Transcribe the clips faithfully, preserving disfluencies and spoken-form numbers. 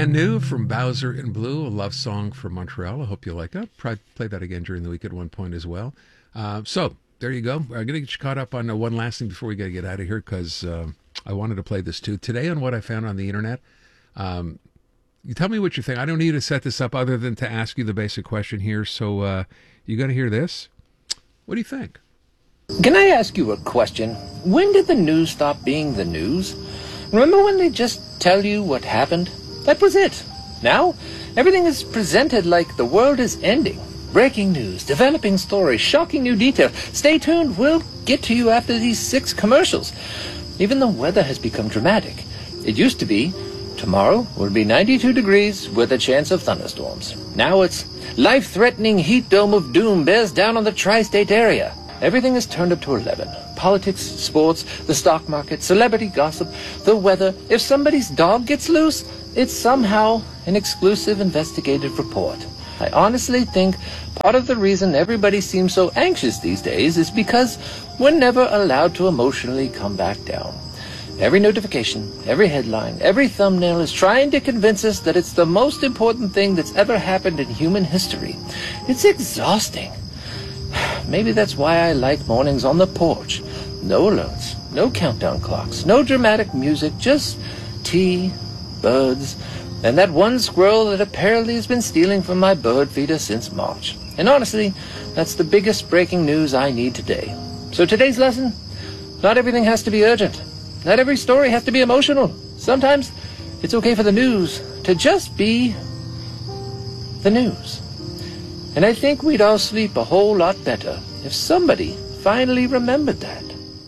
Brand new from Bowser and Blue, a love song from Montreal. I hope you like it. I'll probably play that again during the week at one point as well. Uh, so, there you go. I'm going to get you caught up on uh, one last thing before we got to get out of here, because uh, I wanted to play this too. Today, on what I found on the internet, um, you tell me what you think. I don't need to set this up other than to ask you the basic question here. So, uh, you going to hear this? What do you think? Can I ask you a question? When did the news stop being the news? Remember when they just tell you what happened? That was it. Now, everything is presented like the world is ending. Breaking news, developing stories, shocking new details. Stay tuned, we'll get to you after these six commercials. Even the weather has become dramatic. It used to be, tomorrow will be ninety-two degrees with a chance of thunderstorms. Now it's life-threatening heat dome of doom bears down on the tri-state area. Everything is turned up to eleven. Politics, sports, the stock market, celebrity gossip, the weather. If somebody's dog gets loose, it's somehow an exclusive investigative report. I honestly think part of the reason everybody seems so anxious these days is because we're never allowed to emotionally come back down. Every notification, every headline, every thumbnail is trying to convince us that it's the most important thing that's ever happened in human history. It's exhausting. Maybe that's why I like mornings on the porch. No alerts, no countdown clocks, no dramatic music, just tea, birds, and that one squirrel that apparently has been stealing from my bird feeder since March. And honestly, that's the biggest breaking news I need today. So today's lesson, not everything has to be urgent. Not every story has to be emotional. Sometimes it's okay for the news to just be the news. And I think we'd all sleep a whole lot better if somebody finally remembered that.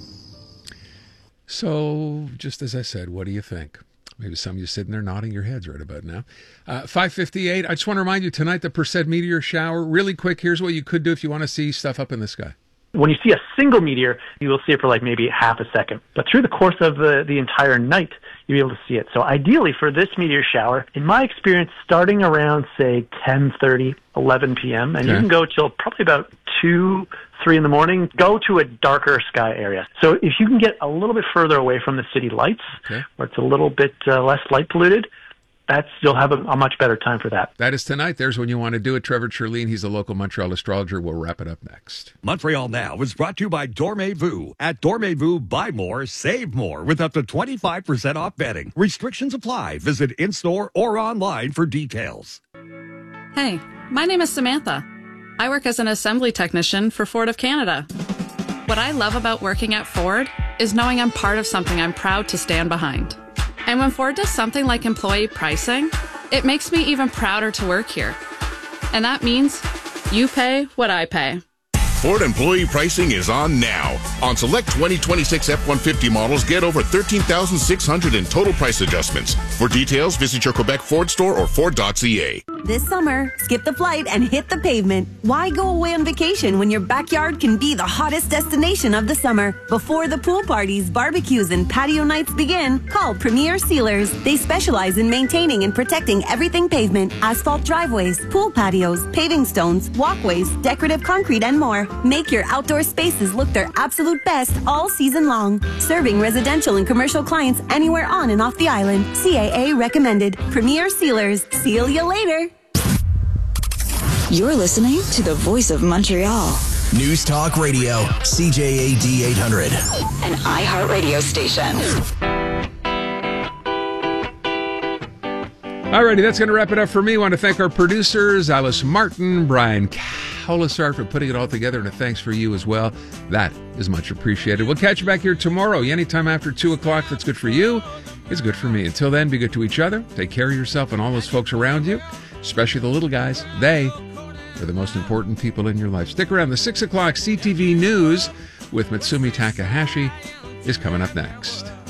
So, just as I said, what do you think? Maybe some of you sitting there nodding your heads right about now. Uh, five fifty-eight, I just want to remind you tonight, the Perseid meteor shower. Really quick, here's what you could do if you want to see stuff up in the sky. When you see a single meteor, you will see it for like maybe half a second. But through the course of the, the entire night, you'll be able to see it. So ideally for this meteor shower, in my experience, starting around, say, ten thirty, eleven p.m., and okay. You can go till probably about two, three in the morning, go to a darker sky area. So if you can get a little bit further away from the city lights, okay. Where it's a little bit uh, less light polluted, that's you'll have a, a much better time for that. That is tonight. There's when you want to do it. Trevor Churleen, he's a local Montreal astrologer. We'll wrap it up next. Montreal Now is brought to you by Dormez-vous. At Dormez-vous, buy more, save more with up to twenty-five percent off bedding. Restrictions apply. Visit in-store or online for details. Hey, my name is Samantha. I work as an assembly technician for Ford of Canada. What I love about working at Ford is knowing I'm part of something I'm proud to stand behind. And when Ford does something like employee pricing, it makes me even prouder to work here. And that means you pay what I pay. Ford employee pricing is on now. On select twenty twenty-six F one fifty models, get over thirteen thousand six hundred dollars in total price adjustments. For details, visit your Quebec Ford store or Ford dot C A. This summer, skip the flight and hit the pavement. Why go away on vacation when your backyard can be the hottest destination of the summer? Before the pool parties, barbecues, and patio nights begin, call Premier Sealers. They specialize in maintaining and protecting everything pavement, asphalt driveways, pool patios, paving stones, walkways, decorative concrete, and more. Make your outdoor spaces look their absolute best all season long. Serving residential and commercial clients anywhere on and off the island. C A A recommended. Premier Sealers. Seal you later. You're listening to the Voice of Montreal. News Talk Radio, C J A D eight hundred. An iHeart radio station. Alrighty, that's going to wrap it up for me. I want to thank our producers, Alice Martin, Brian Colasar, for putting it all together, and a thanks for you as well. That is much appreciated. We'll catch you back here tomorrow, anytime after two o'clock. That's good for you. It's good for me. Until then, be good to each other. Take care of yourself and all those folks around you, especially the little guys. They are the most important people in your life. Stick around. The six o'clock C T V News with Mitsumi Takahashi is coming up next.